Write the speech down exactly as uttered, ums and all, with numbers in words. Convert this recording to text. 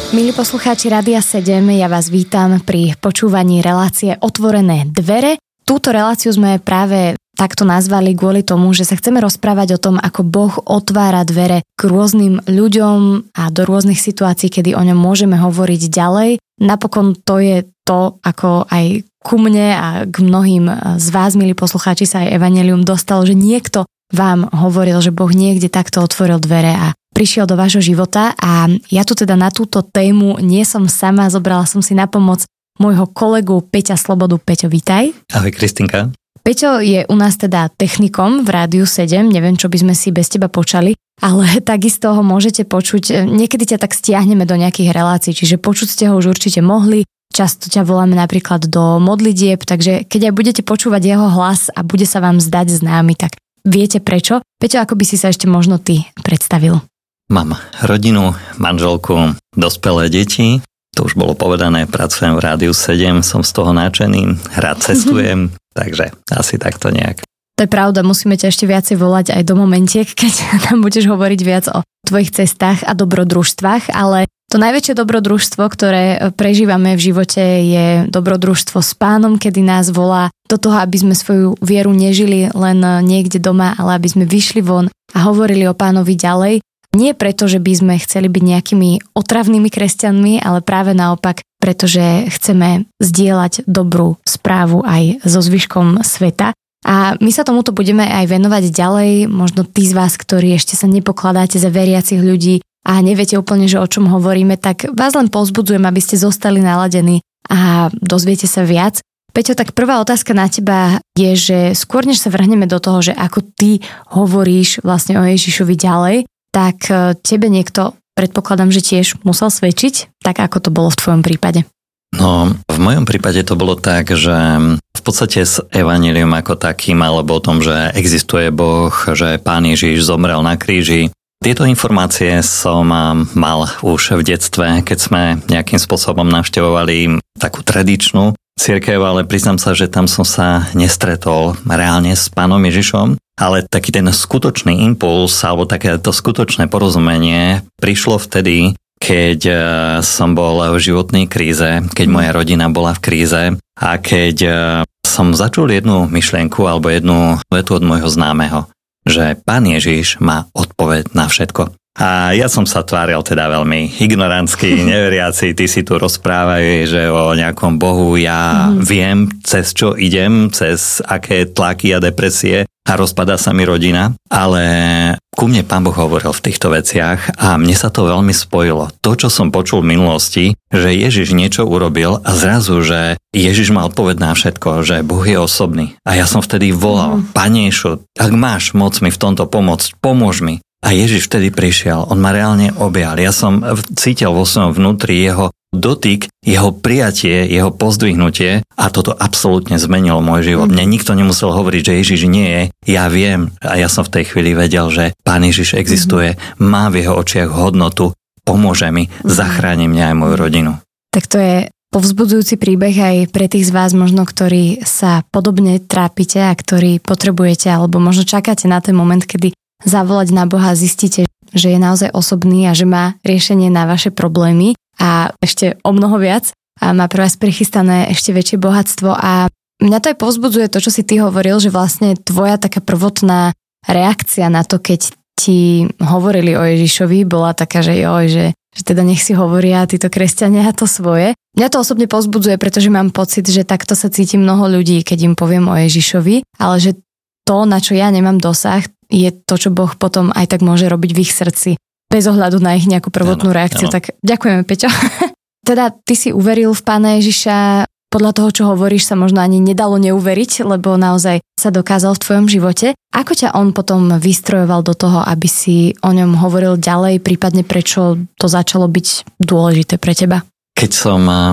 Milí poslucháči Rádia sedem, ja vás vítam pri počúvaní relácie Otvorené dvere. Túto reláciu sme práve takto nazvali kvôli tomu, že sa chceme rozprávať o tom, ako Boh otvára dvere k rôznym ľuďom a do rôznych situácií, kedy o ňom môžeme hovoriť ďalej. Napokon to je to, ako aj ku mne a k mnohým z vás, milí poslucháči, sa aj evanjelium dostalo, že niekto vám hovoril, že Boh niekde takto otvoril dvere a prišiel do vášho života. A ja tu teda na túto tému nie som sama, zobrala som si na pomoc môjho kolegu Peťa Slobodu. Peťo, vítaj. Ahoj, Kristinka. Peťo je u nás teda technikom v Rádiu sedem, neviem, čo by sme si bez teba počali, ale takisto ho môžete počuť, niekedy ťa tak stiahneme do nejakých relácií, čiže počuť ste ho už určite mohli, často ťa voláme napríklad do modlitieb, takže keď aj budete počúvať jeho hlas a bude sa vám zdať známy, tak viete prečo. Peťo, ako by si sa ešte možno ty predstavil? Mám rodinu, manželku, dospelé deti. To už bolo povedané, pracujem v Rádiu sedem, som z toho nadšený, rád cestujem, takže asi takto nejak. To je pravda, musíme ťa ešte viacej volať aj do momentiek, keď tam budeš hovoriť viac o tvojich cestách a dobrodružstvách, ale to najväčšie dobrodružstvo, ktoré prežívame v živote, je dobrodružstvo s Pánom, kedy nás volá do toho, aby sme svoju vieru nežili len niekde doma, ale aby sme vyšli von a hovorili o Pánovi ďalej. Nie preto, že by sme chceli byť nejakými otravnými kresťanmi, ale práve naopak, pretože chceme zdieľať dobrú správu aj so zvyškom sveta. A my sa tomuto budeme aj venovať ďalej. Možno tí z vás, ktorí ešte sa nepokladáte za veriacich ľudí a neviete úplne, že o čom hovoríme, tak vás len povzbudzujem, aby ste zostali naladení a dozviete sa viac. Peťo, tak prvá otázka na teba je, že skôr než sa vrhneme do toho, že ako ty hovoríš vlastne o Ježišovi ďalej, tak tebe niekto, predpokladám, že tiež musel svedčiť, tak ako to bolo v tvojom prípade? No, v mojom prípade to bolo tak, že v podstate s evanjeliom ako takým, alebo o tom, že existuje Boh, že Pán Ježiš zomrel na kríži, tieto informácie som mal už v detstve, keď sme nejakým spôsobom navštevovali takú tradičnú cirkev, ale priznám sa, že tam som sa nestretol reálne s Pánom Ježišom. Ale taký ten skutočný impuls alebo takéto skutočné porozumenie prišlo vtedy, keď som bol v životnej kríze, keď moja rodina bola v kríze a keď som začul jednu myšlienku alebo jednu vetu od môjho známeho, že Pán Ježiš má odpoveď na všetko. A ja som sa tváril teda veľmi ignorantsky, neveriaci, ty si tu rozprávaj, že o nejakom Bohu ja mm. viem, cez čo idem, cez aké tlaky a depresie a rozpadá sa mi rodina, ale ku mne Pán Boh hovoril v týchto veciach a mne sa to veľmi spojilo. To, čo som počul v minulosti, že Ježiš niečo urobil a zrazu, že Ježiš má odpoveď na všetko, že Boh je osobný. A ja som vtedy volal, mm. Pane Ježišu, ak máš moc mi v tomto pomôcť, pomôž mi. A Ježiš vtedy prišiel, on ma reálne objal. Ja som cítil vo svojom vnútri jeho dotyk, jeho prijatie, jeho pozdvihnutie a toto absolútne zmenilo môj život. Mne nikto nemusel hovoriť, že Ježiš nie je, ja viem a ja som v tej chvíli vedel, že Pán Ježiš existuje, má v jeho očiach hodnotu, pomôže mi, zachráni mňa aj moju rodinu. Tak to je povzbudzujúci príbeh aj pre tých z vás možno, ktorí sa podobne trápite a ktorí potrebujete alebo možno čakáte na ten moment, kedy zavolať na Boha a zistíte, že je naozaj osobný a že má riešenie na vaše problémy a ešte o mnoho viac a má pre vás prichystané ešte väčšie bohatstvo. A mňa to aj povzbudzuje to, čo si ty hovoril, že vlastne tvoja taká prvotná reakcia na to, keď ti hovorili o Ježišovi, bola taká, že joj, že, že teda nech si hovoria títo kresťania to svoje. Mňa to osobne povzbudzuje, pretože mám pocit, že takto sa cíti mnoho ľudí, keď im poviem o Ježišovi, ale že to, na čo ja nemám dosah, je to, čo Boh potom aj tak môže robiť v ich srdci, bez ohľadu na ich nejakú prvotnú ano, reakciu. Ano. Tak ďakujeme, Peťo. Teda ty si uveril v Pána Ježiša, podľa toho, čo hovoríš, sa možno ani nedalo neuveriť, lebo naozaj sa dokázal v tvojom živote. Ako ťa on potom vystrojoval do toho, aby si o ňom hovoril ďalej, prípadne prečo to začalo byť dôležité pre teba? Keď som